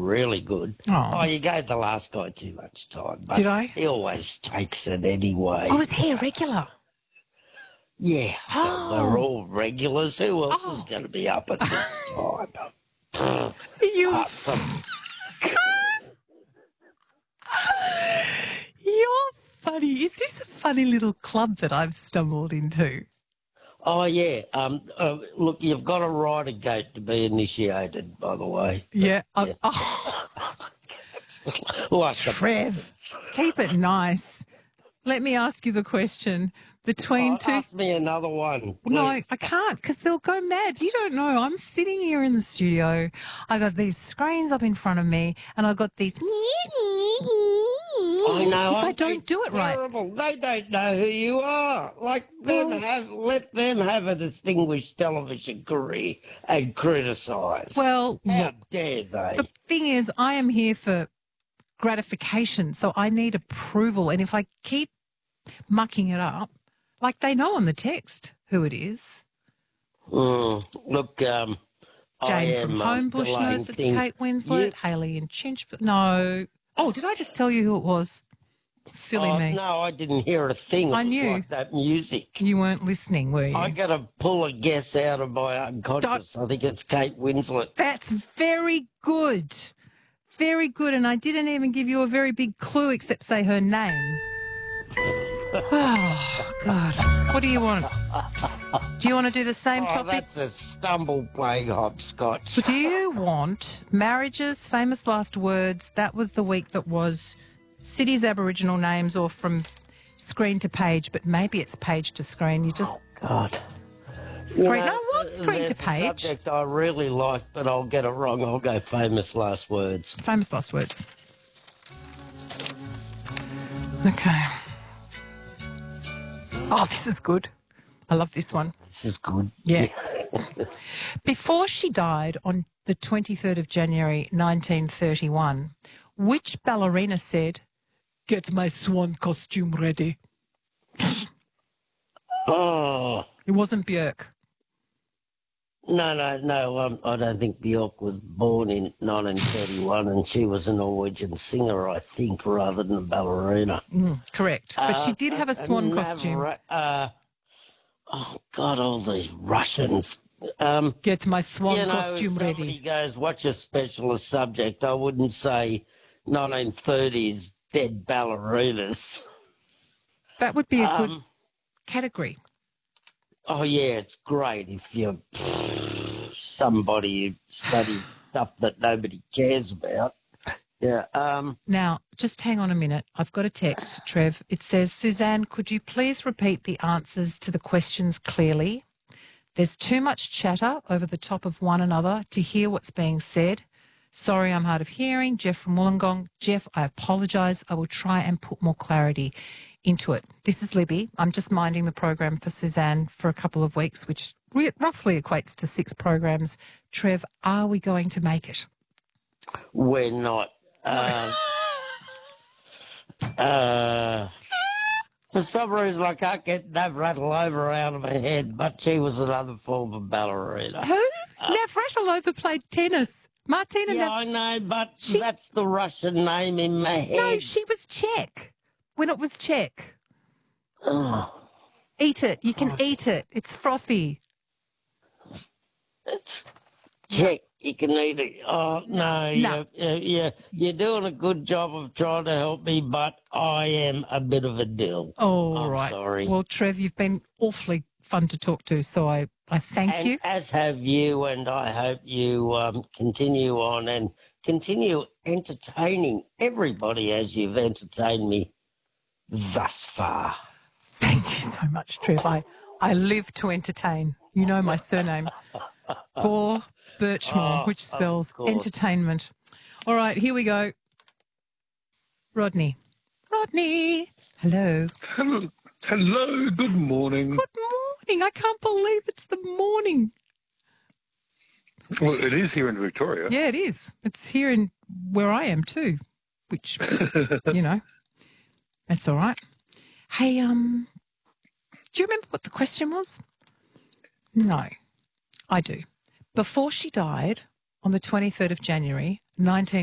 really good. Oh. You gave the last guy too much time. But Did I? He always takes it anyway. Oh, is he a regular? Yeah. Oh. We're all regulars. Who else is Oh. going to be up at this time? You, Apart from... you're funny. Is this a funny little club that I've stumbled into? Oh, yeah. Look, you've got to ride a gate to be initiated, by the way. Yeah. Yeah. Oh, Like the Trev, keep it nice. Let me ask you the question. Between two... Ask me another one. No, Please. I can't because they'll go mad. You don't know. I'm sitting here in the studio. I got these screens up in front of me and I got these... I know. If I don't do it right. terrible. They don't know who you are. Let them have a distinguished television career and criticise. Well, How look, dare they? the thing is, I am here for gratification, so I need approval. And if I keep mucking it up, like they know on the text who it is. Look, I Jane am from Homebush delaying knows it's things. Kate Winslet. Haley in Chinchville. No. Oh, did I just tell you who it was? Silly me. No, I didn't hear a thing. I It was knew. like that music. You weren't listening, were you? I got to pull a guess out of my unconscious. I think it's Kate Winslet. That's very good. Very good. And I didn't even give you a very big clue except say her name. Oh, God. What do you want? Do you want to do the same topic? That's a stumble playing hopscotch. Do you want marriages, famous last words? That was the week that was cities, Aboriginal names, or from screen to page, but maybe it's page to screen. You just God. screen. You know, No, it was screen to there's a page. subject I really like, but I'll get it wrong. I'll go famous last words. Famous last words. Okay. Oh, this is good. I love this one. This is good. Yeah. Before she died on the 23rd of January 1931, which ballerina said, "Get my swan costume ready"? Oh, It wasn't Björk. no. I don't think Björk was born in 1931, and she was a Norwegian singer, I think, rather than a ballerina. Correct. But she did have a swan costume. Oh, God, all these Russians. Get my swan If costume somebody ready. goes, what's your specialist subject? I wouldn't say 1930s dead ballerinas. That would be a good category. Oh, yeah, it's great if you're somebody who studies stuff that nobody cares about. Yeah. Now, just hang on a minute. I've got a text, Trev. It says, Suzanne, could you please repeat the answers to the questions clearly? There's too much chatter over the top of one another to hear what's being said. Sorry, I'm hard of hearing. Jeff from Wollongong. Jeff, I apologise. I will try and put more clarity into it. This is Libby. I'm just minding the program for Suzanne for a couple of weeks, which roughly equates to 6 programs. Trev, are we going to make it? We're not. For some reason, I can't get Navratilova out of my head, but she was another form of ballerina. Who? Navratilova played tennis. Martina Yeah, I know, but that's the Russian name in my head. No, she was Czech when it was Czech. Oh, Eat it. You can eat it. It's frothy. it's Czech. You can eat it. Oh, no. No. You're doing a good job of trying to help me, but I am a bit of a dill. Oh, I'm right. sorry. Well, Trev, you've been awfully fun to talk to, so I thank you. As have you, and I hope you continue on and continue entertaining everybody as you've entertained me thus far. Thank you so much, Trev. I live to entertain. You know my surname. Gore Birchmore, which spells entertainment. All right, here we go. Rodney. Rodney. Hello. Hello, good morning. Good morning. I can't believe it's the morning. Well, it is here in Victoria. Yeah, it is. It's here in where I am too, which, that's all right. Hey, do you remember what the question was? No, I do. Before she died on the 23rd of January,